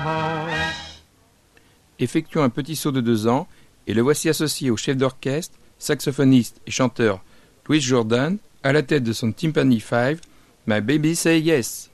Effectuons un petit saut de 2 ans et le voici associé au chef d'orchestre, saxophoniste et chanteur Louis Jordan à la tête de son Tympany 5, My Baby Say Yes.